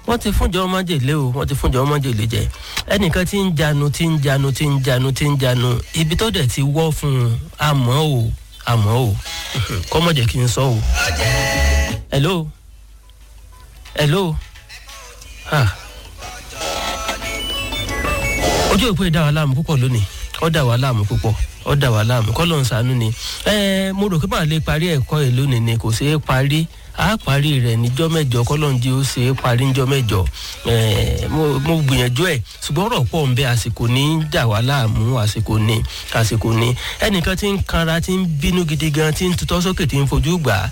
wọ́n ti fúnjọ ọmọdélé o wọ́n ti fúnjọ ọmọdélé jẹ ẹnìkan tí ń janu ibi tó dẹ̀ ti wọ́ fún un àmọ́ o kọ́mọ̀jẹ̀ kí n sọ o. hello ojú òpó ìdá wa láàmú púpọ̀ lónìí ó dà wá láàmú púpọ̀ kọ́ ló ń ṣàánú ni mo rò pé màá lè parí ẹ̀kọ́ ẹ̀ lónìí ni kò ṣeé parí a parí rẹ̀ níjọ́ mẹ́jọ kọ́lọ́njì ó ṣe é parí níjọ́ mẹ́jọ mo gbìyànjú ẹ̀ ṣùgbọ́n ọ̀rọ̀ pọ̀ ń bẹ àsìkò ní dà wá láàmú àsìkò ní ẹnìkan tí ń kanra tí ń bínú gidi gan tí ń tutọ́ sókè tí ń fojú gbà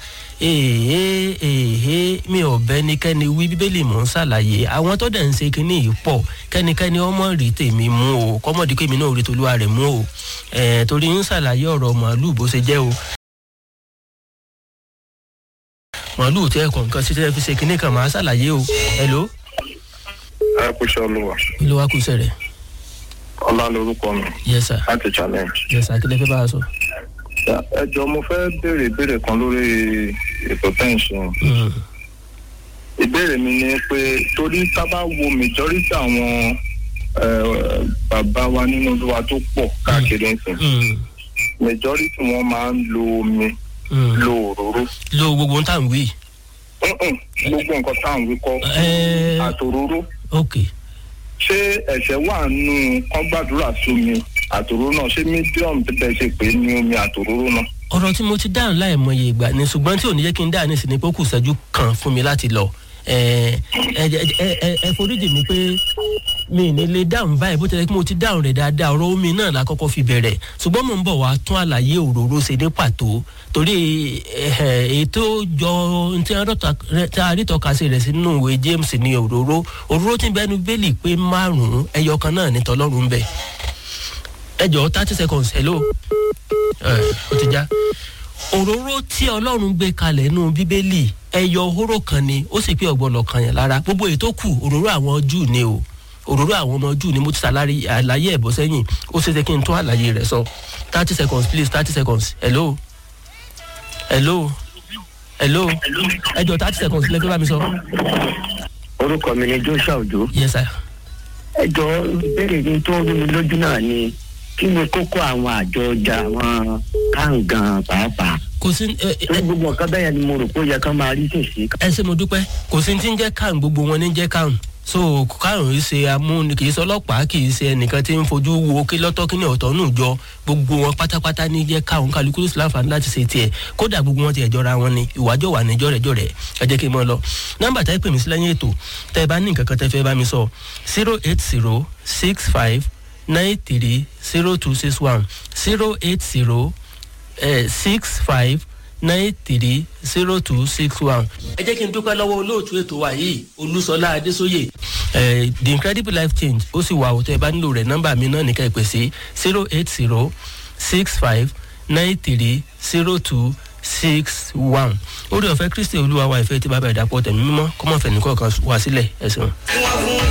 mi ò bẹ́nikẹ́ni wí bíbélì mò ń ṣàlàyé àwọn tó dẹ̀ ń ṣe kínní yìí pọ̀ kẹ́nikẹ́ni ọmọ rí tèmi mú o kọ́mọ̀dé pé mi náà rí tolúwa rẹ̀ mú o torí ń ṣàlàyé ọ̀rọ̀ màálù bó ṣe jẹ́ o màálù tẹ kọ̀ọ̀kan sí tẹ́ fi ṣe kinní kan máa ṣàlàyé o. hello. ẹ kú iṣẹ́ olúwa. ìlú wa kú iṣẹ́ rẹ̀. ọlá lorúkọ mi. yes sir. láti challenge. yes sir kí lẹ fẹ́ bá a sọ. ẹ jọ mo fẹ́ béèrè ìbéèrè kan lórí ètò tẹ́ǹsìn. ìbéèrè mi ni pé torí tá bá wo majority àwọn bàbá wa nínú olúwa tó pọ̀ káàkiri ẹ̀sìn majority wọn máa ń lo omi. Lo òróró. Lo gbogbo ń tàn wí. Gbogbo nǹkan tàn wí kọ́. Àtòróró. Ok. Ṣé ẹ̀ṣẹ̀ wà nù kán gbàdúrà sómi àtòróró náà? Ṣé medium tí bẹ́ẹ̀ ṣe pé ní omi àtòróró náà? Ọ̀rọ̀ tí mo ti dáhùn láìmọye ìgbà ni ṣùgbọ́n tí ò ní jẹ́ kí n dáhùn nísìnyí pé ó kù ìṣẹ́jú kan fún mi láti lọ. Ẹ foríjì mi pé mi ní lè dáhùn báyìí bó tilẹ̀ kí mo ti dáhùn rẹ̀ dáadáa ọ̀rọ̀ omi náà la kọ́kọ́ fi bẹ̀rẹ̀ ṣùgbọ́n mo ń bọ̀ wá tún àlàyé òróró ṣe ní pàtó torí ètò jọ tí a rí tọ́ka sí rẹ̀ sínú ìwé James ní òróró tí ń bẹnu bẹ́ẹ̀lì pé 5 ẹyọ kan náà ní tọ́lọ́run ń bẹ̀. ẹ jọ̀ọ́ 30 seconds hello ó ti já. Òróró tí Ọlọ́run gbé kalẹ̀ nínú Bíbélì ẹyọ hóró kan ni ó sì pé ọ̀gbọ́lọ̀ kan yẹn lára gbogbo èyí tó kù òróró àwọn Júù ni o òróró àwọn ọmọ Júù ni mo ti ṣàlàyé àlàyé ẹ̀bọ̀ sẹ́yìn ó ṣe é kí n tún àlàyé rẹ̀ sọ 30 seconds please 30 seconds hello ẹ jọ̀ọ́ 30 seconds lẹ́fẹ́ bá mi sọ. orúkọ mi ni Joshua Ojo. yes sir. ẹ jọ̀ọ́ ìbéèrè mi tó rú mi lójú náà ni kí ni kókó àwọn àjọ ọjà àwọn kàǹgàn pàápàá. kò sí gbogbo nǹkan bẹ́ẹ̀ ni mo rò pé ó yẹ kán máa rí sèṣe. ẹ ṣé mo dúpẹ́ kò sí ti ń jẹ́ kàn gbogbo wọn ní jẹ́ kàn so kárùn yìí ṣe amúni kì í sọ ọlọ́pàá kì í ṣe ẹnìkan tí ń fojú wo kí lọ́tọ́ kí ní ọ̀tọ̀ nù jọ gbogbo wọn pátápátá ní jẹ́ káwọn kálukú ló sì láǹfààní láti ṣe tiẹ̀ kódà gbogbo wọn ti ẹ̀jọ́ra wọn ni ìwájọ́ wà ní jọ̀rẹ̀jọ̀rẹ̀ ẹ jẹ́ kí n mọ́ lọ. nọ́mbà tá ẹ pè mí sí lẹ́yìn ètò tẹ́ ẹ bá ní nǹkan kan tẹ́ fẹ́ bá mi sọ 08065930261 08065930261. ẹ jẹ́ kí n dúpẹ́ lọ́wọ́ olóòtú ètò wa yìí Olúṣọlá Adésóyè the incredible life change ó sì wà òtẹ́ ẹ bá nílò rẹ̀ nọ́mbà mi náà ní ká ẹ pè sí 08065930261. orí ọ̀fẹ́ Kristi Olúwa wa ìfẹ́ tí bàbá ìdàpọ̀ tẹ̀mí mímọ́ kọ́mọ̀fẹ́ nìkan kan wá sílẹ̀ ẹ̀sìn.